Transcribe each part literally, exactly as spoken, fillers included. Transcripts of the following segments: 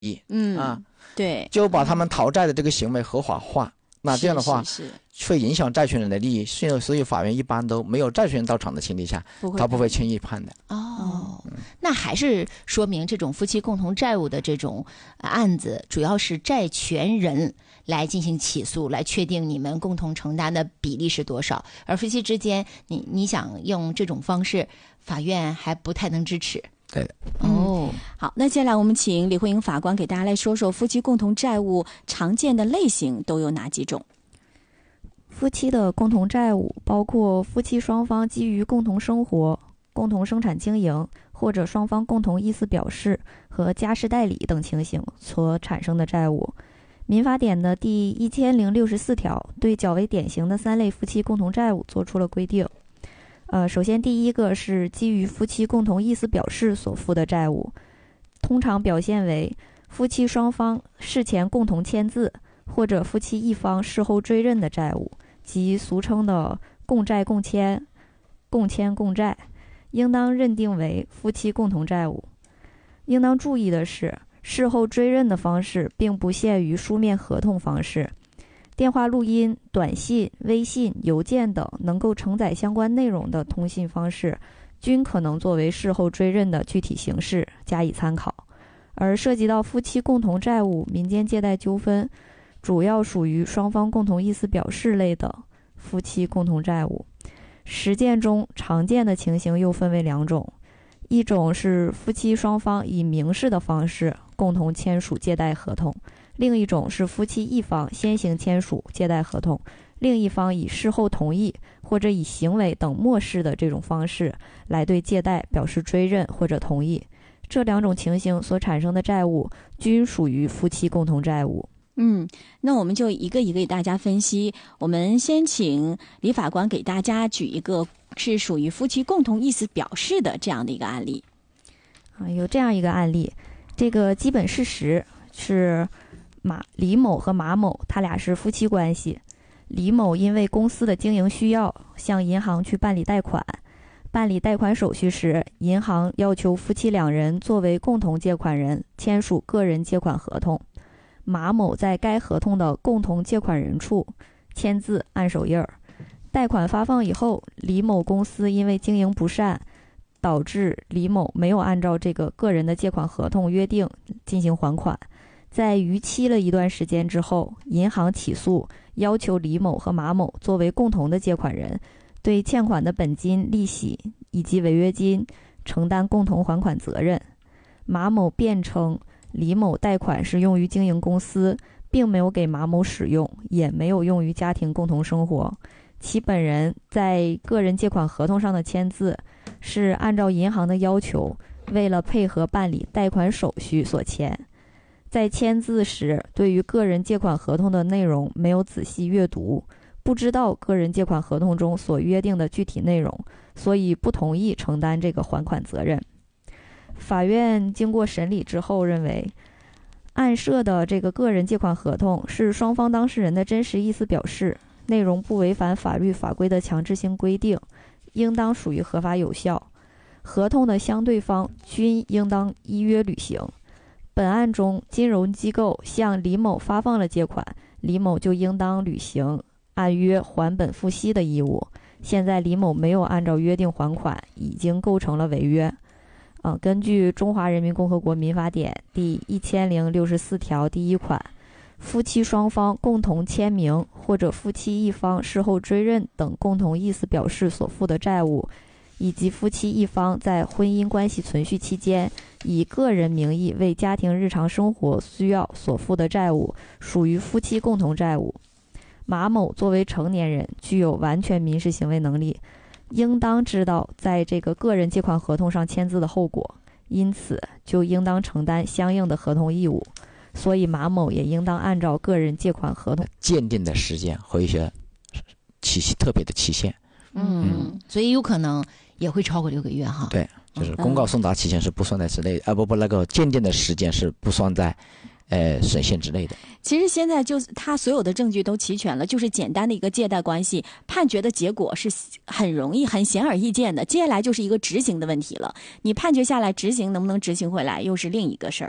嗯啊， 对， 就把他们讨债的这个行为合法化。那这样的话是是是会影响债权人的利益，所以所以法院一般都没有债权人到场的前提下， 不会他不会轻易判的。 哦，那还是说明这种夫妻共同债务的这种案子，主要是债权人来进行起诉，来确定你们共同承担的比例是多少。而夫妻之间，你你想用这种方式，法院还不太能支持。 对的。 哦、嗯， 好，那接下来我们请李慧莹法官给大家来说说夫妻共同债务常见的类型都有哪几种。 夫妻的共同债务包括夫妻双方基于共同生活、共同生产经营，或者双方共同意思表示和家事代理等情形所产生的债务。民法典的第一千零六十四条对较为典型的三类夫妻共同债务做出了规定。呃，首先第一个是基于夫妻共同意思表示所负的债务，通常表现为夫妻双方事前共同签字，或者夫妻一方事后追认的债务，即俗称的共债共签、共签共债，应当认定为夫妻共同债务。应当注意的是，事后追认的方式并不限于书面合同方式，电话录音、短信、微信、邮件等能够承载相关内容的通信方式，均可能作为事后追认的具体形式加以参考。而涉及到夫妻共同债务民间借贷纠纷，主要属于双方共同意思表示类的夫妻共同债务。实践中常见的情形又分为两种，一种是夫妻双方以明示的方式共同签署借贷合同，另一种是夫妻一方先行签署借贷合同，另一方以事后同意或者以行为等漠视的这种方式来对借贷表示追认或者同意。这两种情形所产生的债务均属于夫妻共同债务。 嗯，那我们就一个一个给大家分析。我们先请李法官给大家举一个是属于夫妻共同意思表示的这样的一个案例。 啊，有这样一个案例，这个基本事实是马李某和马某他俩是夫妻关系。李某因为公司的经营需要，向银行去办理贷款。办理贷款手续时，银行要求夫妻两人作为共同借款人签署个人借款合同。马某在该合同的共同借款人处签字按手印儿。贷款发放以后，李某公司因为经营不善，导致李某没有按照这个个人的借款合同约定进行还款。在逾期了一段时间之后，银行起诉，要求李某和马某作为共同的借款人，对欠款的本金、利息以及违约金承担共同还款责任。马某辩称，李某贷款是用于经营公司，并没有给马某使用，也没有用于家庭共同生活。其本人在个人借款合同上的签字是按照银行的要求，为了配合办理贷款手续所签。在签字时，对于个人借款合同的内容没有仔细阅读，不知道个人借款合同中所约定的具体内容，所以不同意承担这个还款责任。法院经过审理之后认为，案涉的这个个人借款合同是双方当事人的真实意思表示，内容不违反法律法规的强制性规定，应当属于合法有效。合同的相对方均应当依约履行。本案中，金融机构向李某发放了借款，李某就应当履行按约还本付息的义务。现在李某没有按照约定还款，已经构成了违约。呃，根据《中华人民共和国民法典》第一千零六十四条第一款，夫妻双方共同签名或者夫妻一方事后追认等共同意思表示所负的债务，以及夫妻一方在婚姻关系存续期间以个人名义为家庭日常生活需要所负的债务，属于夫妻共同债务。马某作为成年人，具有完全民事行为能力，应当知道在这个个人借款合同上签字的后果，因此就应当承担相应的合同义务。所以马某也应当按照个人借款合同鉴定的时间和一些期特别的期限。 嗯，嗯所以有可能也会超过六个月哈。 对，就是公告送达期限是不算在之内的，啊不不，那个鉴定的时间是不算在呃审限之内的。 其实现在就是他所有的证据都齐全了，就是简单的一个借贷关系，判决的结果是很容易、很显而易见的。接下来就是一个执行的问题了，你判决下来，执行能不能执行回来，又是另一个事儿了。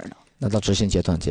那到执行阶段，